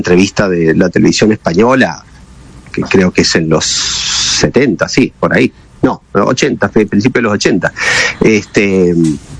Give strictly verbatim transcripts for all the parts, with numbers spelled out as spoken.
entrevista de la televisión española, que creo que es en los setenta, sí, por ahí, no, ochenta, fue principio de los ochenta, este,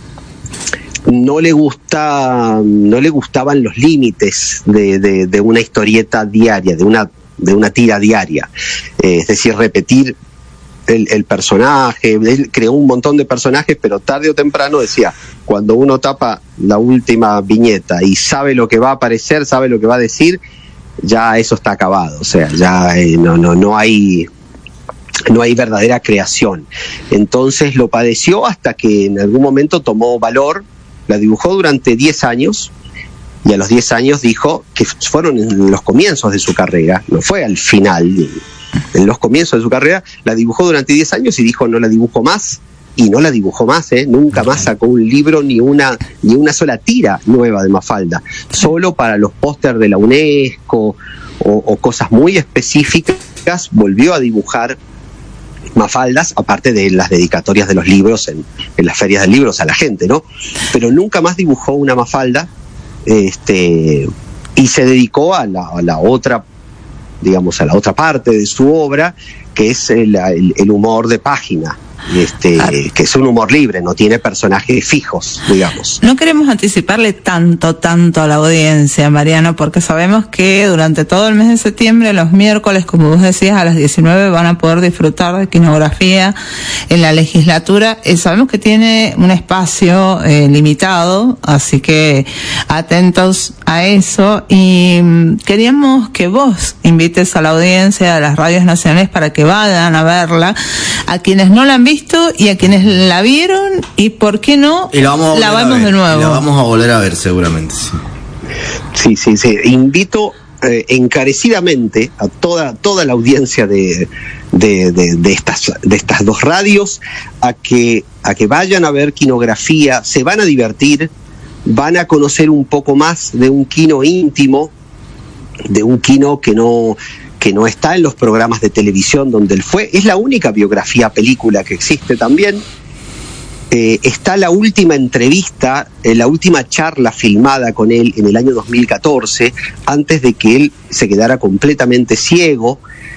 no le gusta, no le gustaban los límites de, de, de una historieta diaria, de una, de una tira diaria, eh, es decir, repetir el, el personaje. Él creó un montón de personajes, pero tarde o temprano decía, cuando uno tapa la última viñeta y sabe lo que va a aparecer, sabe lo que va a decir, ya eso está acabado, o sea, ya eh, no, no, no hay no hay verdadera creación. Entonces lo padeció hasta que en algún momento tomó valor, la dibujó durante diez años, y a los diez años dijo que fueron en los comienzos de su carrera, no fue al final, en los comienzos de su carrera, la dibujó durante diez años y dijo, no la dibujo más, y no la dibujó más, ¿eh? Nunca más sacó un libro ni una ni una sola tira nueva de Mafalda, solo para los pósters de la UNESCO o, o cosas muy específicas volvió a dibujar Mafaldas, aparte de las dedicatorias de los libros en, en las ferias de libros a la gente, ¿no? Pero nunca más dibujó una Mafalda, este, y se dedicó a la, a la otra, digamos, a la otra parte de su obra, que es el, el, el humor de página. Este, ah. que es un humor libre, no tiene personajes fijos, digamos. No queremos anticiparle tanto, tanto a la audiencia, Mariano, porque sabemos que durante todo el mes de septiembre, los miércoles, como vos decías, a las diecinueve van a poder disfrutar de Quinografía en la legislatura. Eh, sabemos que tiene un espacio eh, limitado, así que atentos a eso, y mm, queríamos que vos invites a la audiencia de las radios nacionales para que vayan a verla, a quienes no la han visto y a quienes la vieron, y por qué no y la vamos, la vemos de nuevo. Y la vamos a volver a ver seguramente. Sí, sí, sí. Invito eh, encarecidamente a toda toda la audiencia de de, de de estas de estas dos radios a que a que vayan a ver Quinografía. Se van a divertir, van a conocer un poco más de un Quino íntimo, de un Quino que no que no está en los programas de televisión donde él fue. Es la única biografía película que existe también. Eh, está la última entrevista, eh, la última charla filmada con él en el año dos mil catorce, antes de que él se quedara completamente ciego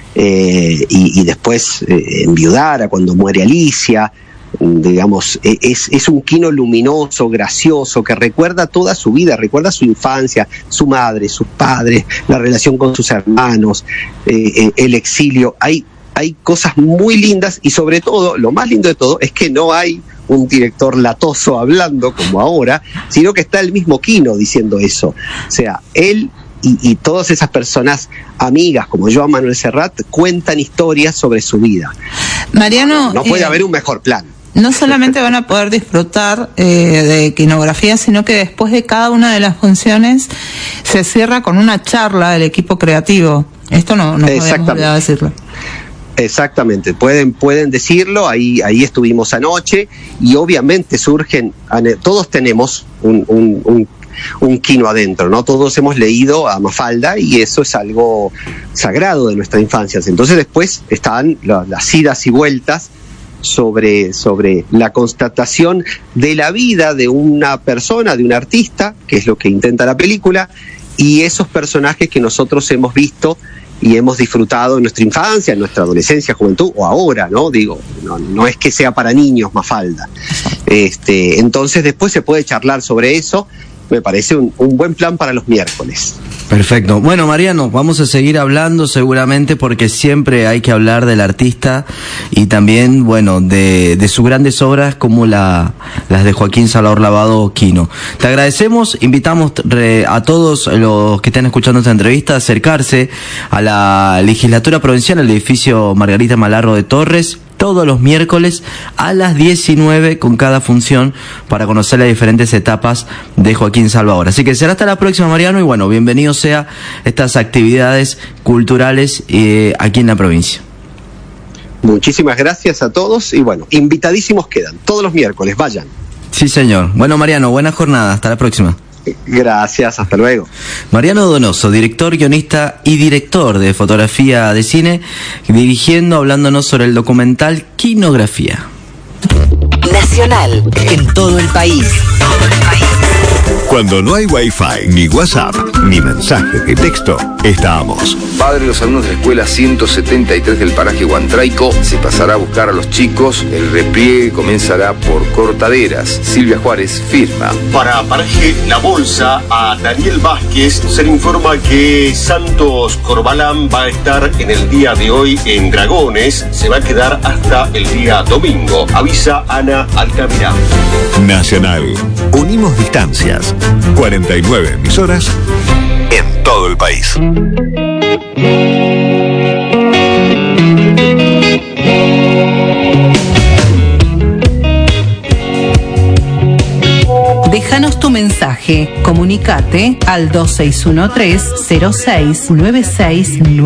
eh, y, y después eh, enviudara cuando muere Alicia. Digamos, es, es un Quino luminoso, gracioso, que recuerda toda su vida, recuerda su infancia, su madre, sus padres, la relación con sus hermanos, eh, el exilio. Hay, hay cosas muy lindas, y sobre todo, lo más lindo de todo, es que no hay un director latoso hablando como ahora, sino que está el mismo Quino diciendo eso. O sea, él y, y todas esas personas amigas como Joan Manuel Serrat cuentan historias sobre su vida. Mariano, no puede eh... haber un mejor plan. No solamente van a poder disfrutar eh, de Quinografía, sino que después de cada una de las funciones se cierra con una charla del equipo creativo. Esto no, no podíamos olvidar decirlo. Exactamente, pueden pueden decirlo. Ahí ahí estuvimos anoche, y obviamente surgen, todos tenemos un, un, un un Quino adentro, ¿no? Todos hemos leído a Mafalda y eso es algo sagrado de nuestra infancia. Entonces después están la, las idas y vueltas sobre, sobre la constatación de la vida de una persona, de un artista, que es lo que intenta la película, y esos personajes que nosotros hemos visto y hemos disfrutado en nuestra infancia, en nuestra adolescencia, juventud, o ahora, ¿no? Digo, no, no es que sea para niños Mafalda. Este, entonces después se puede charlar sobre eso. Me parece un, un buen plan para los miércoles. Perfecto. Bueno, Mariano, vamos a seguir hablando seguramente, porque siempre hay que hablar del artista y también, bueno, de, de sus grandes obras como la, las de Joaquín Salvador Lavado Quino. Te agradecemos, invitamos re, a todos los que están escuchando esta entrevista a acercarse a la legislatura provincial, al edificio Margarita Malarro de Torres, todos los miércoles a las diecinueve con cada función, para conocer las diferentes etapas de Joaquín Salvador. Así que será hasta la próxima, Mariano, y bueno, bienvenido sea estas actividades culturales eh, aquí en la provincia. Muchísimas gracias a todos, y bueno, invitadísimos quedan todos los miércoles, vayan. Sí, señor. Bueno, Mariano, buena jornada, hasta la próxima. Gracias, hasta luego. Mariano Donoso, director, guionista y director de fotografía de cine, dirigiendo, hablándonos sobre el documental Quinografía. Nacional, en todo el país. Todo el país. Cuando no hay Wi-Fi, ni WhatsApp, ni mensajes de texto, estamos. Padre de los alumnos de la escuela ciento setenta y tres del paraje Huantraico se pasará a buscar a los chicos. El repliegue comenzará por Cortaderas. Silvia Juárez firma. Para paraje La Bolsa, a Daniel Vázquez se le informa que Santos Corbalán va a estar en el día de hoy en Dragones. Se va a quedar hasta el día domingo. Avisa Ana Altamirá. Nacional. Unimos distancias. cuarenta y nueve emisoras en todo el país. Déjanos tu mensaje. Comunicate al dos seis uno tres cero seis nueve seis nueve.